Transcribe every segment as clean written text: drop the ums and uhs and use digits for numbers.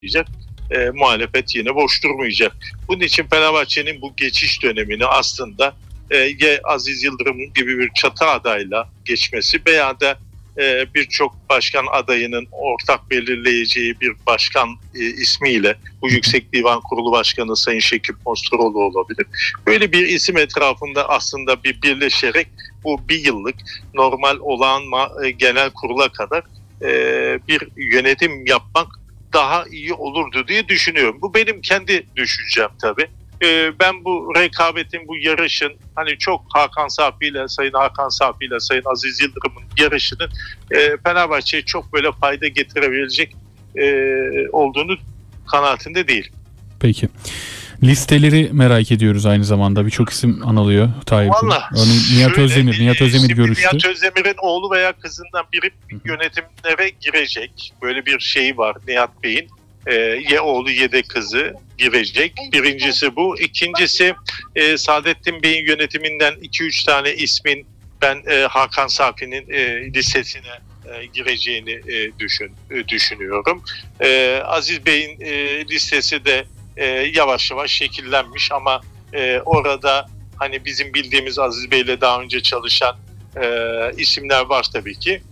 Muhalefet yine boş durmayacak. Bunun için Fenerbahçe'nin bu geçiş dönemini aslında ya Aziz Yıldırım gibi bir çatı adayla geçmesi veya da birçok başkan adayının ortak belirleyeceği bir başkan ismiyle, bu Yüksek Divan Kurulu Başkanı Sayın Şekip Mosturoğlu olabilir. Böyle bir isim etrafında aslında bir birleşerek bu bir yıllık normal olan genel kurula kadar bir yönetim yapmak daha iyi olurdu diye düşünüyorum. Bu benim kendi düşüncem tabii. Ben bu rekabetin, bu yarışın hani çok Sayın Hakan Safi ile Sayın Aziz Yıldırım'ın yarışının Fenerbahçe'ye çok böyle fayda getirebilecek olduğunu kanaatinde değil. Peki. Listeleri merak ediyoruz aynı zamanda. Birçok isim anılıyor. Örneğin Nihat Özdemir görüştü. Nihat Özdemir'in oğlu veya kızından biri yönetimlere girecek. Böyle bir şey var Nihat Bey'in. Ya oğlu ya da kızı girecek. Birincisi bu. İkincisi Saadettin Bey'in yönetiminden 2-3 tane ismin ben Hakan Safi'nin listesine gireceğini düşünüyorum. Aziz Bey'in listesi de yavaş yavaş şekillenmiş ama orada hani bizim bildiğimiz Aziz Bey'le daha önce çalışan isimler var tabii ki.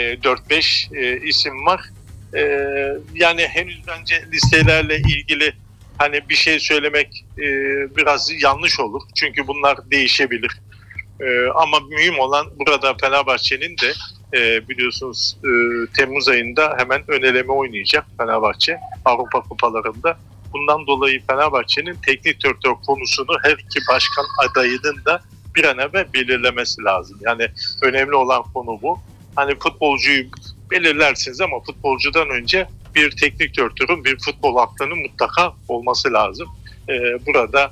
4-5 isim var. Yani henüz bence listelerle ilgili hani bir şey söylemek biraz yanlış olur. Çünkü bunlar değişebilir. Ama mühim olan burada Fenerbahçe'nin de biliyorsunuz Temmuz ayında hemen ön eleme oynayacak Fenerbahçe Avrupa kupalarında. Bundan dolayı Fenerbahçe'nin teknik direktör konusunu her iki başkan adayının da bir an evvel belirlemesi lazım. Yani önemli olan konu bu. Hani futbolcuyu belirlersiniz ama futbolcudan önce bir teknik direktörün bir futbol aklının mutlaka olması lazım. Burada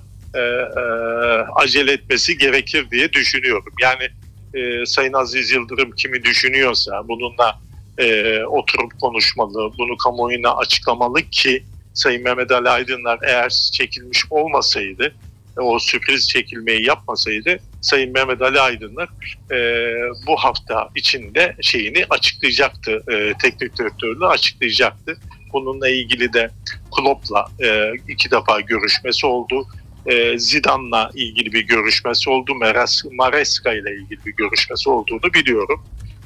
acele etmesi gerekir diye düşünüyorum. Yani Sayın Aziz Yıldırım kimi düşünüyorsa bununla oturup konuşmalı, bunu kamuoyuna açıklamalı ki Sayın Mehmet Ali Aydınlar eğer çekilmiş olmasaydı, o sürpriz çekilmeyi yapmasaydı Sayın Mehmet Ali Aydınlar bu hafta içinde şeyini açıklayacaktı, teknik direktörlüğü açıklayacaktı. Bununla ilgili de Klopp'la 2 defa görüşmesi oldu. Zidane'la ilgili bir görüşmesi oldu. Maresca ile ilgili bir görüşmesi olduğunu biliyorum.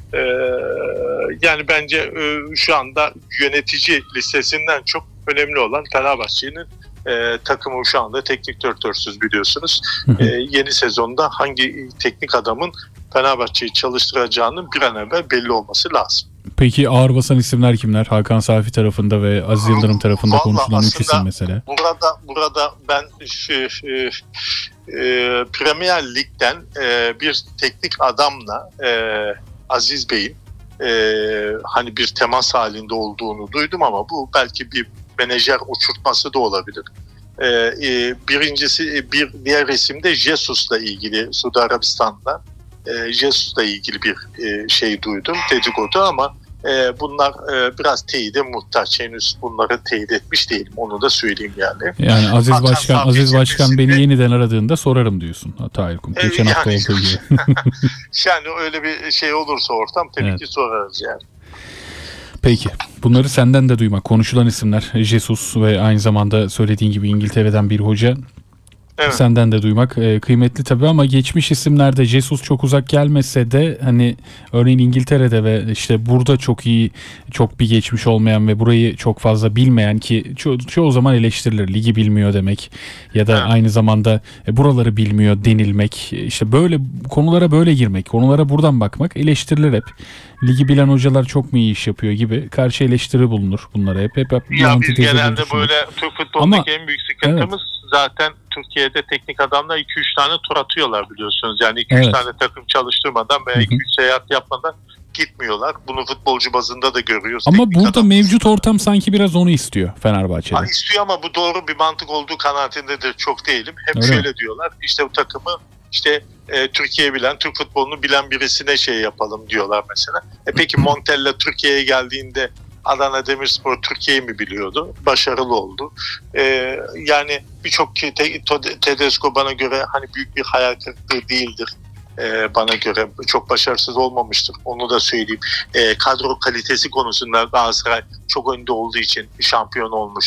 Yani bence şu anda yönetici listesinden çok önemli olan Fenerbahçe'nin takımı şu anda teknik direktörsüz biliyorsunuz. Yeni sezonda hangi teknik adamın Fenerbahçe'yi çalıştıracağının bir an evvel belli olması lazım. Peki ağır basan isimler kimler? Hakan Safi tarafında ve Aziz Yıldırım tarafında konuşulan 3 isim mesela. Burada ben Premier Lig'den bir teknik adamla Aziz Bey'in hani bir temas halinde olduğunu duydum ama bu belki bir menajer uçurtması da olabilir. Bir diğer isim de Jesus'la ilgili, Suudi Arabistan'da Jesus'la ilgili bir şey duydum, dedikodu ama bunlar biraz teyide muhtaç. Henüz bunları teyit etmiş değilim. Onu da söyleyeyim yani. Yani Aziz Başkan beni yeniden aradığında sorarım diyorsun. Tahir Kum. Geçen hafta olduğu gibi. Yani öyle bir şey olursa ortam tabii ki sorarız yani. Peki. Bunları senden de duymak. Konuşulan isimler Jesus ve aynı zamanda söylediğin gibi İngiltere'den bir hoca. Evet. Senden de duymak kıymetli tabii ama geçmiş isimlerde Jesus çok uzak gelmese de hani örneğin İngiltere'de ve işte burada çok bir geçmiş olmayan ve burayı çok fazla bilmeyen ki çoğu zaman eleştirilir. Ligi bilmiyor demek ya da aynı zamanda buraları bilmiyor denilmek. İşte böyle konulara böyle girmek, konulara buradan bakmak eleştirilir hep. Ligi bilen hocalar çok mu iyi iş yapıyor gibi karşı eleştiri bulunur bunlara hep. Ya biz genelde böyle Türk futbolundaki en büyük sıkıntımız zaten Türkiye'de teknik adamlar 2-3 tane tur atıyorlar biliyorsunuz. Yani 2-3 tane takım çalıştırmadan veya 2-3 seyahat yapmadan gitmiyorlar. Bunu futbolcu bazında da görüyoruz. Ama teknik burada mevcut ortam sanki biraz onu istiyor Fenerbahçe'de. İstiyor ama bu doğru bir mantık olduğu kanaatindedir. Çok değilim. Hep şöyle diyorlar. İşte bu takımı Türkiye bilen, Türk futbolunu bilen birisine şey yapalım diyorlar mesela. Peki Montella Türkiye'ye geldiğinde Adana Demirspor Türkiye'yi mi biliyordu? Başarılı oldu. Yani birçok Tedesco bana göre hani büyük bir hayal kırıklığı değildir. bana göre çok başarısız olmamıştır. Onu da söyleyeyim. Kadro kalitesi konusunda Galatasaray çok önde olduğu için şampiyon olmuş.